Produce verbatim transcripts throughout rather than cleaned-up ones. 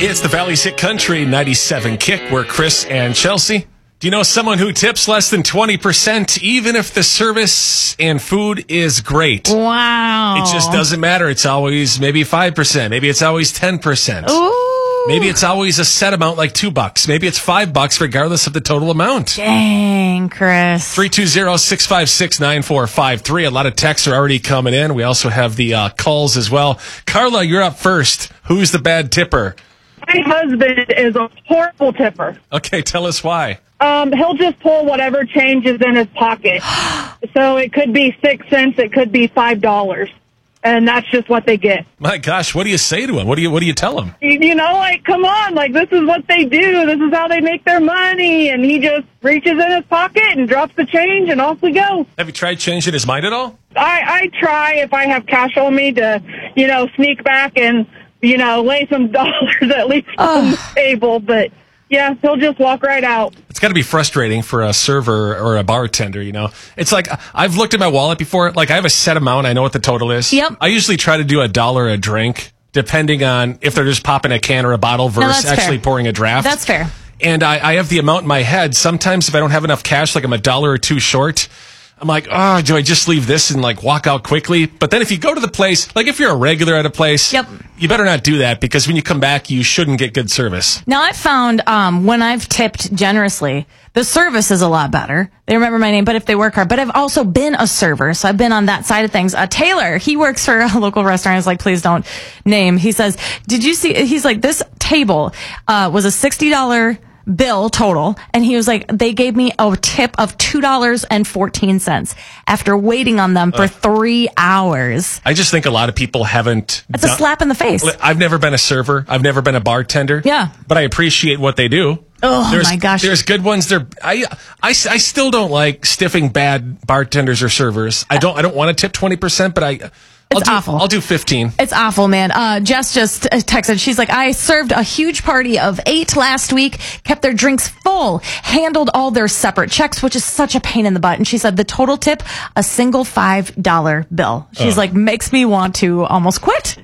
It's the Valley's Hit Country ninety-seven Kick. We're Chris and Chelsea. Do you know someone who tips less than twenty percent even if the service and food is great? Wow. It just doesn't matter. It's always maybe five percent. Maybe it's always ten percent. Ooh. Maybe it's always a set amount like two bucks. Maybe it's five bucks regardless of the total amount. Dang, Chris. three two zero, six five six, nine four five three. A lot of texts are already coming in. We also have the uh, calls as well. Carla, you're up first. Who's the bad tipper? My husband is a horrible tipper. Okay, tell us why. Um, he'll just pull whatever change is in his pocket. So it could be six cents, it could be five dollars, and that's just what they get. My gosh, what do you say to him? What do you What do you tell him? You, you know, like, come on, like, this is what they do. This is how they make their money. And he just reaches in his pocket and drops the change, and off we go. Have you tried changing his mind at all? I, I try, if I have cash on me, to, you know, sneak back and, you know, lay some dollars at least on the table, but yeah, he'll just walk right out. It's got to be frustrating for a server or a bartender, you know. It's like, I've looked at my wallet before. Like, I have a set amount. I know what the total is. Yep. I usually try to do a dollar a drink, depending on if they're just popping a can or a bottle versus that's actually fair. pouring a draft. That's fair. And I, I have the amount in my head. Sometimes if I don't have enough cash, like I'm a dollar or two short, I'm like, oh, do I just leave this and like walk out quickly? But then if you go to the place, like if you're a regular at a place, Yep. you better not do that, because when you come back, you shouldn't get good service. Now, I've found um, when I've tipped generously, the service is a lot better. They remember my name, but if they work hard. But I've also been a server, so I've been on that side of things. Uh, Taylor, he works for a local restaurant. He's like, please don't name. He says, did you see? He's like, this table uh, was a sixty dollars bill total, and he was like, they gave me a tip of two dollars and fourteen cents after waiting on them for uh, three hours. I just think a lot of people haven't. It's done, a slap in the face. I've never been a server. I've never been a bartender. Yeah. But I appreciate what they do. Oh, there's, my gosh. There's good ones. There, I, I, I still don't like stiffing bad bartenders or servers. I don't, I don't want to tip twenty percent, but I, I'll It's do, awful. I'll do fifteen. It's awful, man. Uh, Jess just texted. She's like, I served a huge party of eight last week, kept their drinks full, handled all their separate checks, which is such a pain in the butt. And she said the total tip, a single five dollar bill. She's uh. like, makes me want to almost quit.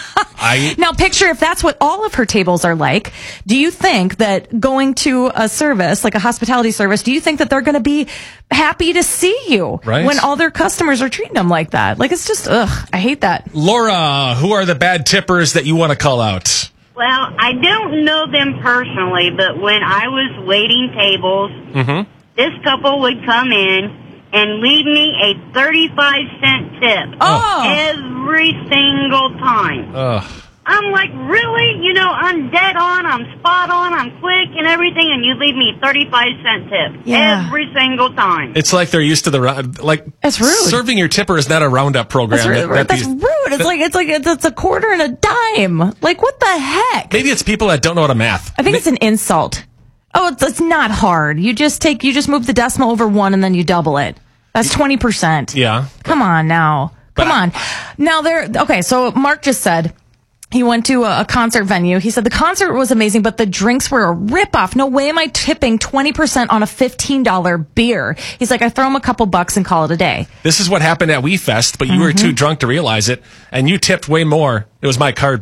I, now, picture if that's what all of her tables are like. Do you think that going to a service, like a hospitality service, do you think that they're going to be happy to see you right. when all their customers are treating them like that? Like, it's just, ugh, I hate that. Laura, who are the bad tippers that you want to call out? Well, I don't know them personally, but when I was waiting tables, mm-hmm. this couple would come in and leave me a thirty-five cent tip oh. every single time. Ugh. I'm like, really? You know, I'm dead on, I'm spot on, I'm quick and everything, and you leave me thirty-five cent tip yeah. every single time. It's like they're used to the, like, it's rude. Serving your tipper is not a roundup program. That's rude. That, that That's these, rude. It's that, like, it's like, it's, it's a quarter and a dime. Like, what the heck? Maybe it's people that don't know how to math. I think Ma- it's an insult. Oh, it's, it's not hard. You just take, you just move the decimal over one and then you double it. That's twenty percent. Yeah. Come on now. Come I, on. Now there, okay, so Mark just said, he went to a, a concert venue. He said the concert was amazing, but the drinks were a ripoff. No way am I tipping twenty percent on a fifteen dollar beer. He's like, I throw him a couple bucks and call it a day. This is what happened at WeFest, but you mm-hmm. were too drunk to realize it, and you tipped way more. It was my card.